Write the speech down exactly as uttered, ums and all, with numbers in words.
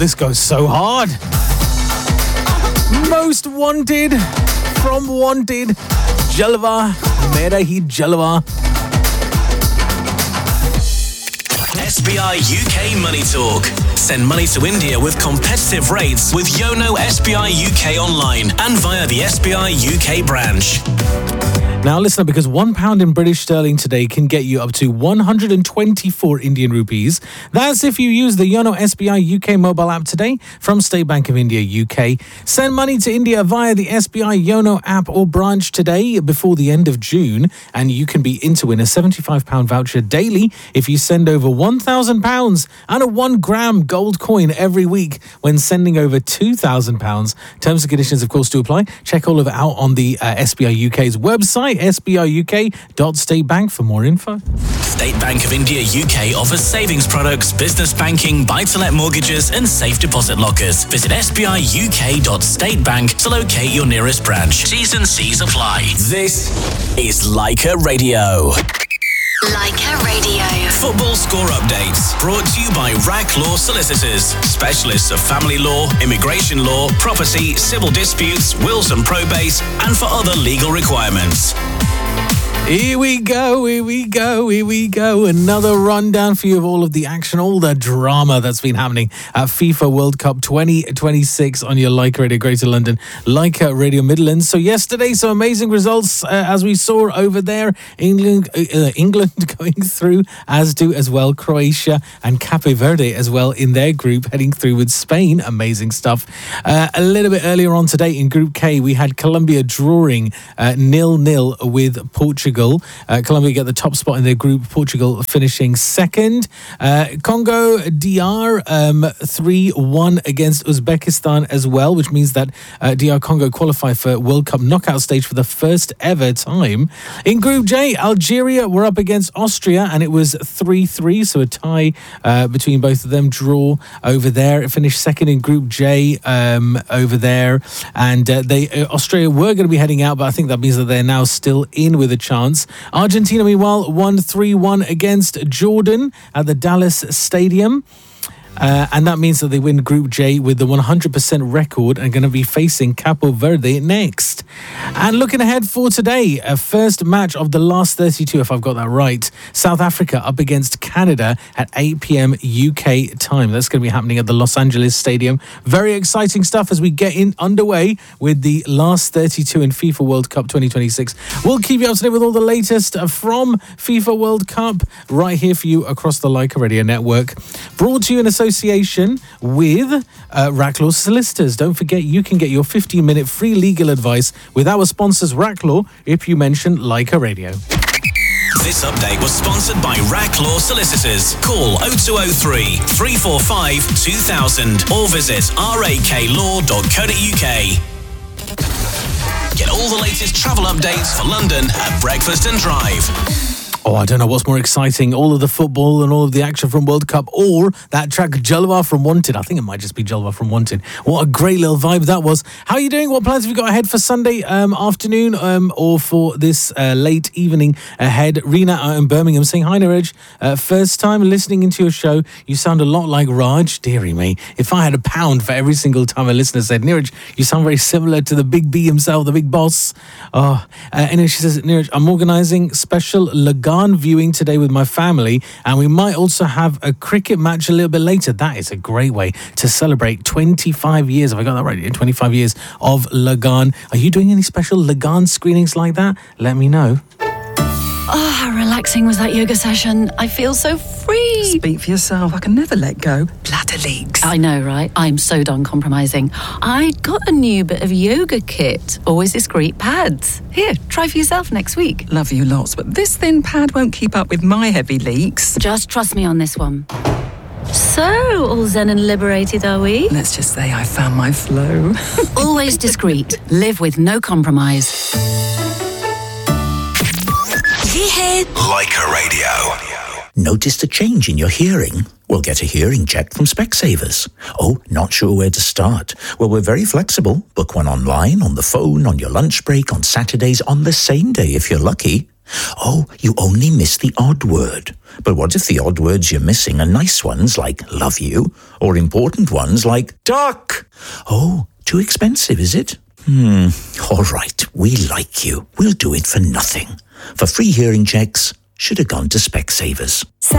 this goes so hard. Most Wanted from Wanted. Jalwa, Mera Hi Jalwa. S B I U K Money Talk. Send money to India with competitive rates with Yono S B I U K online and via the S B I U K branch. Now listen up, because one pound in British sterling today can get you up to one hundred twenty-four Indian rupees. That's if you use the Yono S B I U K mobile app today from State Bank of India U K. Send money to India via the S B I Yono app or branch today before the end of June, and you can be in to win a seventy-five pound voucher daily if you send over one thousand pounds and a one gram gold coin every week when sending over two thousand pounds. Terms and conditions, of course, do apply. Check all of it out on the uh, S B I U K's website, S B I U K dot state bank, for more info. State Bank of India U K offers savings products, business banking, buy-to-let mortgages and safe deposit lockers. Visit S B I U K dot state bank to locate your nearest branch. T's and C's apply. This is Leica Radio. Leica Radio. Football score updates brought to you by R A C Law Solicitors, specialists of family law, immigration law, property, civil disputes, wills and probate, and for other legal requirements. Here we go, here we go, here we go. Another rundown for you of all of the action, all the drama that's been happening at FIFA World Cup twenty twenty-six on your Leica Radio Greater London, Leica Radio Midlands. So yesterday, some amazing results uh, as we saw over there. England uh, England going through, as do as well Croatia and Cape Verde as well in their group, heading through with Spain. Amazing stuff. Uh, a little bit earlier on today in Group K, we had Colombia drawing uh, nil-nil with Portugal. Uh, Colombia get the top spot in their group, Portugal finishing second. Uh, Congo D R um, three one against Uzbekistan as well, which means that uh, D R Congo qualify for World Cup knockout stage for the first ever time. In Group J, Algeria were up against Austria and it was three three, so a tie uh, between both of them, draw over there. It finished second in Group J um, over there, and uh, they uh, Australia were going to be heading out, but I think that means that they're now still in with a chance. Argentina, meanwhile, won three one against Jordan at the Dallas Stadium. Uh, and that means that they win Group J with the one hundred percent record and going to be facing Cape Verde next. And looking ahead for today, a first match of the last thirty-two, if I've got that right. South Africa up against Canada at eight p.m. U K time. That's going to be happening at the Los Angeles Stadium. Very exciting stuff as we get in underway with the last thirty-two in FIFA World Cup twenty twenty-six. We'll keep you up to date with all the latest from FIFA World Cup right here for you across the Leica Radio Network. Brought to you in association with uh, R A C Law Solicitors. Don't forget, you can get your fifteen minute free legal advice with our sponsors R A C Law if you mention Leica Radio. This update was sponsored by R A C Law Solicitors. Call oh two oh three, three four five, two thousand or visit r a k law dot co dot u k. Get all the latest travel updates for London at Breakfast and Drive. Oh, I don't know what's more exciting, all of the football and all of the action from World Cup, or that track Jalwa from Wanted. I think it might just be Jalwa from Wanted. What a great little vibe that was. How are you doing? What plans have you got ahead for Sunday um, afternoon um, or for this uh, late evening ahead? Rena out in Birmingham saying, hi, Niraj. Uh, first time listening into your show. You sound a lot like Raj. Dearie me. If I had a pound for every single time a listener said, Niraj, you sound very similar to the big B himself, the big boss. Oh, uh, anyway, she says, Niraj, I'm organising special Lagan viewing today with my family, and we might also have a cricket match a little bit later. That is a great way to celebrate twenty-five years. Have I got that right? twenty-five years of Lagan. Are you doing any special Lagan screenings like that? Let me know. Oh, how relaxing was that yoga session. I feel so free. Speak for yourself. I can never let go. Bladder leaks. I know, right? I'm so done compromising. I got a new bit of yoga kit. Always discreet pads. Here, try for yourself next week. Love you lots, but this thin pad won't keep up with my heavy leaks. Just trust me on this one. So, all zen and liberated, are we? Let's just say I found my flow. Always discreet. Live with no compromise. Leica Radio. Noticed a change in your hearing? Well, get a hearing check from Specsavers. Oh, not sure where to start? Well, we're very flexible. Book one online, on the phone, on your lunch break, on Saturdays, on the same day if you're lucky. Oh, you only miss the odd word. But what if the odd words you're missing are nice ones like love you, or important ones like duck? Oh, too expensive, is it? Hmm, all right, we like you. We'll do it for nothing. For free hearing checks, should have gone to Specsavers.